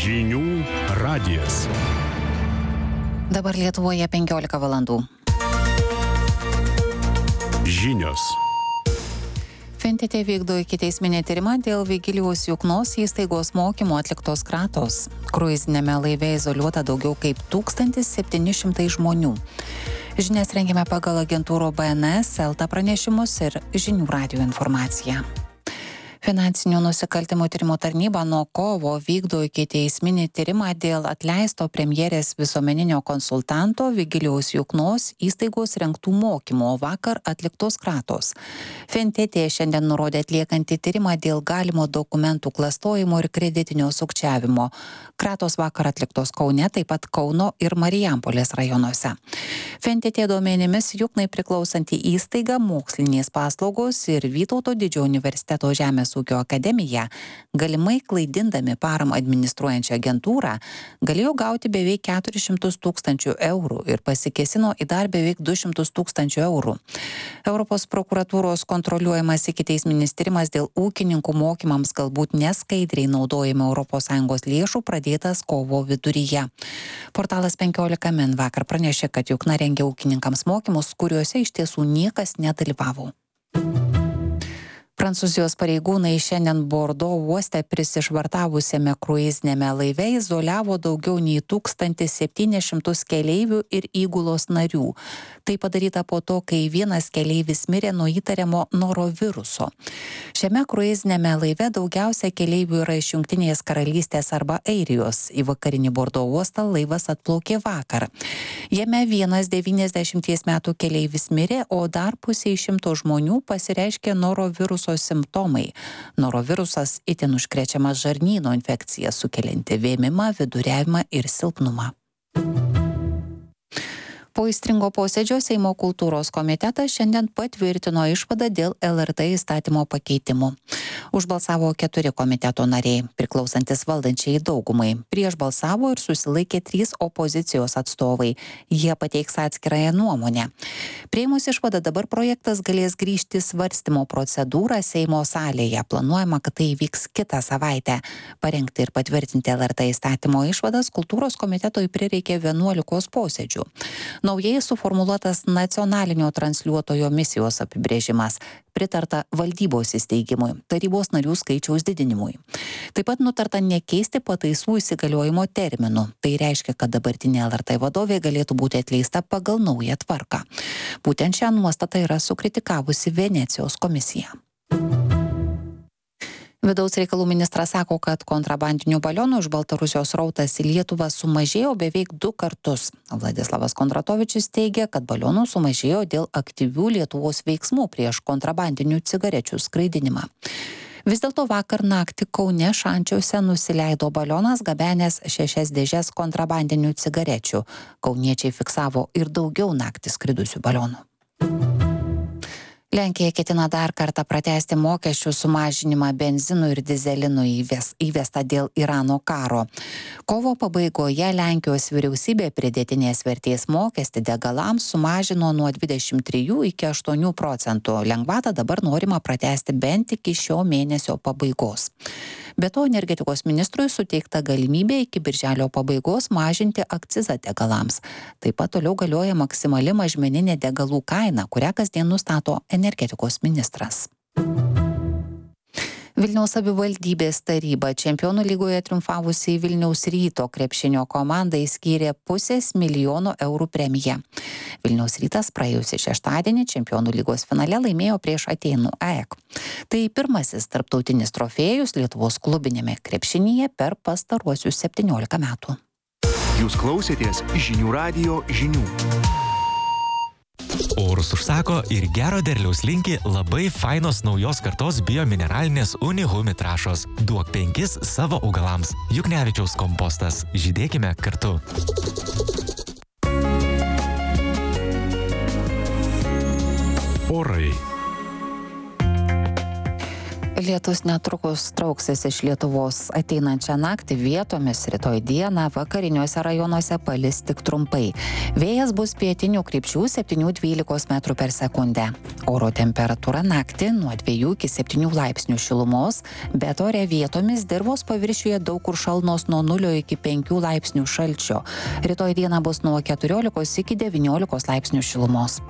Žinių radijas. Dabar Lietuvoje 15 valandų. Žinios. FNTT vykdo ikiteisminį tyrimą dėl Vigilijos Juknos įstaigos mokymo atliktos kratos. Kruizinėme laive izoliuota daugiau kaip 1700 žmonių. Žinias rengėme pagal agentūro BNS, Elta pranešimus ir Žinių radijo informaciją. Finansinių nusikaltimų tyrimo tarnyba nuo kovo vykdo ikiteisminį tyrimą dėl atleisto premjerės visuomeninio konsultanto Vigilijaus Juknos įstaigos rengtų mokymų, vakar atliktos kratos. FNTT šiandien nurodė atliekantį tyrimą dėl galimo dokumentų klastojimo ir kreditinio sukčiavimo. Kratos vakar atliktos Kaune, taip pat Kauno ir Marijampolės rajonuose. FNTT duomenimis Juknai priklausanti įstaiga, mokslinės paslaugos ir Vytauto Didžiojo universiteto Žemės ūkio akademija, galimai klaidindami paramą administruojančią agentūrą, galėjo gauti beveik 400 000 eurų ir pasikėsino į dar beveik 200 000 eurų. Europos prokuratūros kontroliuojamas ikiteisminis tyrimas dėl ūkininkų mokymams galbūt neskaidriai naudojimo ES lėšų pradėtas kovo viduryje. Portalas 15 min vakar pranešė, kad Jukna rengia ūkininkams mokymus, kuriuose iš tiesų niekas nedalyvavo. Prancūzijos pareigūnai šiandien Bordo uoste prisišvartavusiame kruizinėme laive izoliavo daugiau nei 1700 keleivių ir įgulos narių. Tai padaryta po to, kai vienas keleivis mirė nuo įtariamo noroviruso. Šiame kruizinėme laive daugiausia keleivių yra iš Jungtinės karalystės arba Airijos. Į vakarinį Bordo uostą laivas atplaukė vakar. Jame vienas 90 metų keleivis mirė, o dar 100 žmonių pasireiškė noroviruso simptomai. Norovirusas itin užkrečiamas žarnyno infekciją sukelianti vėmimą, viduriavimą ir silpnumą. Po aistringo posėdžio Seimo kultūros komitetas šiandien patvirtino išvadą dėl LRT įstatymo pakeitimų. Užbalsavo 4 komiteto nariai, priklausantis valdančiai daugumai. Prieš balsavo ir susilaikė 3 opozicijos atstovai. Jie pateiks atskirąją nuomonę. Priėmus išvadą dabar projektas galės grįžti svarstymo procedūrą Seimo salėje. Planuojama, kad tai įvyks kitą savaitę. Parengti ir patvirtinti LRT įstatymo išvadas kultūros komitetui prireikė 11 posėdžių. Naujai suformuluotas nacionalinio transliuotojo misijos apibrėžimas. Pritarta valdybos įsteigimui, tarybos narių skaičiaus didinimui. Taip pat nutarta nekeisti pataisų įsigaliojimo terminų. Tai reiškia, kad dabartinė LRT vadovė galėtų būti atleista pagal naują tvarką. Būtent šią nuostatą yra sukritikavusi Venecijos komisija. Vidaus reikalų ministras sako, kad kontrabandinių balionų iš Baltarusijos srautas į Lietuvą sumažėjo beveik 2 kartus. Vladislavas Kondratovičius teigia, kad balionų sumažėjo dėl aktyvių Lietuvos veiksmų prieš kontrabandinių cigarečių skraidinimą. Vis dėlto vakar naktį Kaune Šančiuose nusileido balionas gabenęs 6 dėžes kontrabandinių cigarečių. Kauniečiai fiksavo ir daugiau naktį skridusių balionų. Lenkija ketina dar kartą pratęsti mokesčių sumažinimą benzinui ir dizelinui įvestą dėl Irano karo. Kovo pabaigoje Lenkijos vyriausybė pridėtinės vertės mokestį degalams sumažino nuo 23 iki 8%. Lengvatą dabar norima pratęsti bent iki šio mėnesio pabaigos. Be to, energetikos ministrui suteikta galimybė iki birželio pabaigos mažinti akcizą degalams. Taip pat toliau galioja maksimali mažmeninė degalų kaina, kurią kasdien nustato energetikos ministras. Vilniaus savivaldybės taryba Čempionų lygoje triumfavusiai Vilniaus Ryto krepšinio komandai skyrė 500 000 eurų premiją. Vilniaus Rytas praėjusį šeštadienį Čempionų lygos finale laimėjo prieš Atėnų AEK. Tai pirmasis tarptautinis trofėjus Lietuvos klubinėme krepšinyje per pastaruosius 17 metų. Jūs klausėtės Žinių radijo žinių. Orus užsako ir gero derliaus linki labai fainos naujos kartos biomineralinės Unihumi trąšos. Duok 5 savo augalams. Juknevičiaus kompostas. Žydėkime kartu. Orai. Lietus netrukus trauksis iš Lietuvos. Ateinančią naktį vietomis rytoj dieną vakariniuose rajonuose palis tik trumpai. Vėjas bus pietinių krypčių 7-12 metrų per sekundę. Oro temperatūra naktį nuo 2 iki 7 laipsnių šilumos, bet ore vietomis dirvos paviršiuje daug kur šalnos nuo 0 iki 5 laipsnių šalčio. Rytoj dieną bus nuo 14 iki 19 laipsnių šilumos.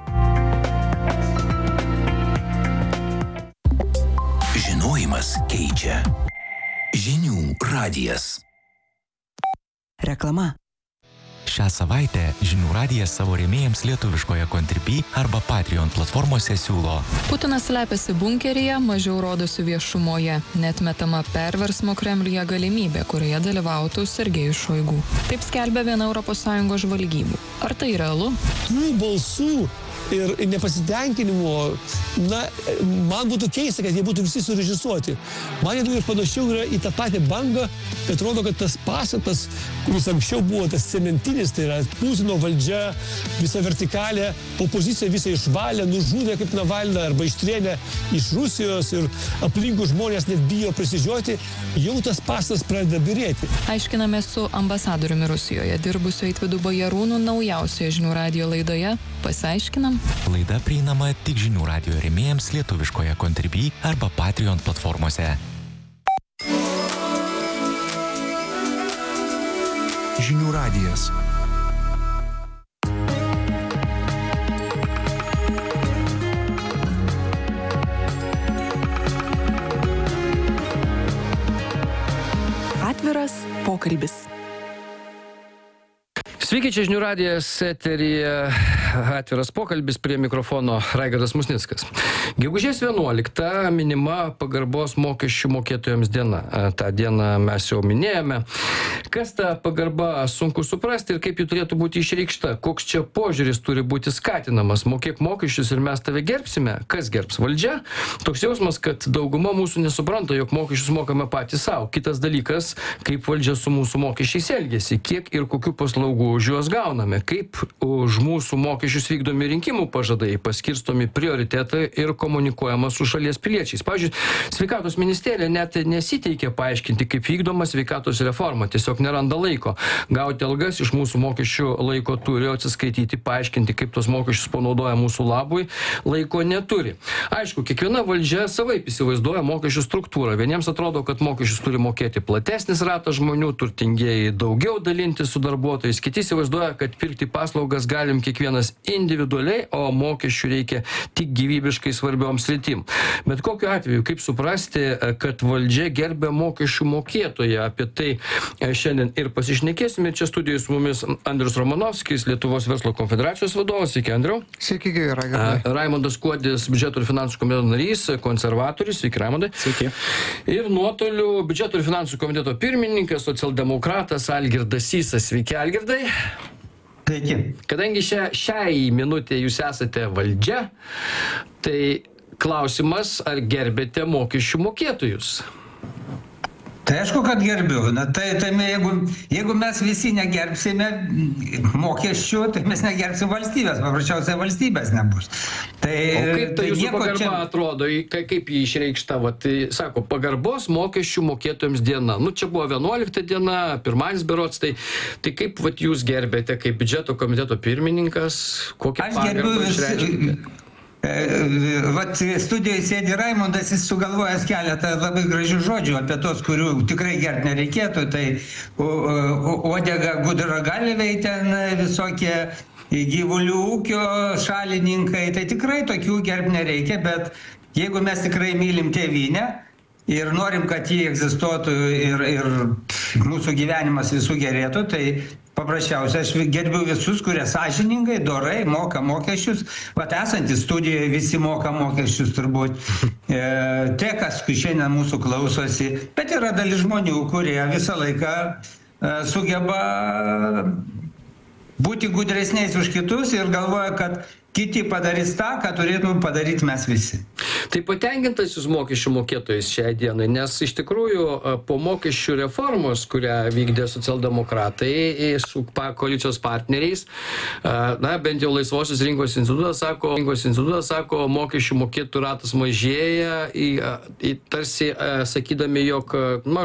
Žinojimas keičia. Žinių radijas. Reklama. Šią savaitę Žinių radijas savo rėmėjams lietuviškoje Contribui arba Patreon platformose siūlo. Putinas slepiasi bunkeryje, mažiau rodosi viešumoje. Neatmetama perversmo Kremliuje galimybė, kurioje dalyvautų Sergejus Šoigu. Taip skelbia viena ES žvalgybų. Ar tai realu? Tų balsų ir nepasitenkinimo, man būtų keista, kad jie būtų visi surežisuoti. Man ir panašiau yra į tą patį bangą, kad atrodo, kad tas pastatas, kuris anksčiau buvo tas cementinis, tai yra Putino valdžia, visa vertikalė, opozicija visą išvalė, nužudė kaip Navalną arba ištrėnė iš Rusijos ir aplinkų žmonės net bijo prisižioti, jau tas pastatas pradeda birėti. Aiškinamės su ambasadoriumi Rusijoje dirbusiu Eitvydu Bajarūnu naujausioje Žinių radijo laidoje. Pasiaiškinam. Laida prieinama tik Žinių radijo rėmėjams lietuviškoje Contribui arba Patreon platformose. Žinių radijas. Atviras pokalbis. Sveiki, čia Žinių radijas, eteryje atviras pokalbis, prie mikrofono Raigardas Musnickas. Gegužės 11 minima pagarbos mokesčių mokėtojams diena. Ta diena mes jau minėjome. Kas ta pagarba, sunku suprasti ir kaip ji turėtų būti išreikšta. Koks čia požiūris turi būti skatinamas. Mokėk mokesčius ir mes tave gerbsime. Kas gerbs? Valdžia? Toks jausmas, kad dauguma mūsų nesupranta, jog mokesčius mokame patys savo. Kitas dalykas, kaip valdžia su mūsų mokesčiais elgiasi, kiek ir kokių paslaugų už juos gauname, kaip už mūsų mokesčius vykdomi rinkimų pažadai, paskirstomi prioritetai ir komunikuojama su šalies piliečiais. Pavyzdžiui, sveikatos ministerija net nesiteikia paaiškinti, kaip vykdoma sveikatos reforma, tiesiog neranda laiko. Gauti algas iš mūsų mokesčių laiko turi, atsiskaityti, paaiškinti, kaip tos mokesčius panaudoja mūsų labui, laiko neturi. Aišku, kiekviena valdžia savaip įsivaizduoja mokesčių struktūrą. Vieniems atrodo, kad mokesčius turi mokėti platesnis ratas žmonių, turtingieji daugiau dalinti su darbuotojais, kiti įsivaizduoja, kad pirkti paslaugas galim kiekvienas individualiai, o mokesčių reikia tik gyvybiškai svarbioms sritim. Bet kokiu atveju, kaip suprasti, kad valdžia gerbia mokesčių mokėtoją? Apie tai šiandien ir pasišnekėsime. Čia studijoje su mumis Andrius Romanovskis, Lietuvos verslo konfederacijos vadovas. Sveiki, Andriau. Sveiki, Raigardai. Raimondas Kuodis, biudžeto ir finansų komiteto narys, konservatorius. Sveiki, Raimondai. Sveiki. Ir nuotoliu biudžeto ir finansų komiteto pirmininkas, socialdemokratas Algirdas Sysas. Sveiki, Algirdai. Sveiki. Kadangi šiai minutė jūs esate valdžia, tai klausimas, ar gerbėte mokesčių mokėtojus? Tai aišku, kad gerbiu. Jeigu mes visi negerbsime mokesčių, tai mes negerbsim valstybės. Paprasčiausiai valstybės nebus. O kaip tai jūsų pagarba atrodo, kaip jį išreikšta? Tai sako, pagarbos mokesčių mokėtojams diena. Čia buvo 11 diena, pirmadienis berods. Tai kaip jūs gerbėte kaip biudžeto komiteto pirmininkas? Kokią pagarbą išreiškite? Studijoje sėdi Raimondas, jis sugalvojęs keletą labai gražių žodžių apie tos, kurių tikrai gerbti nereikėtų. Tai uodega gudragalviai ten visokie gyvulių ūkio šalininkai. Tai tikrai tokių gerbti nereikia, bet jeigu mes tikrai mylim tėvynę ir norim, kad jį egzistuotų ir mūsų gyvenimas visų gerėtų, tai paprasčiausiai aš gerbiu visus, kurie sąžiningai, dorai moka mokesčius. Esantys studijoje visi moka mokesčius turbūt. Tie, kas šiandien mūsų klausosi. Bet yra dalis žmonių, kurie visą laiką sugeba būti gudresniais už kitus ir galvoja, kad kiti padarys tą, ką turėtume padaryti mes visi. Tai patenkintas jūs mokesčių mokėtojais šiai dienai, nes iš tikrųjų po mokesčių reformos, kurią vykdė socialdemokratai su koalicijos partneriais, na, bent jau Laisvosios rinkos institutas sako, mokesčių mokėtojų ratas mažėja, tarsi sakydami, jog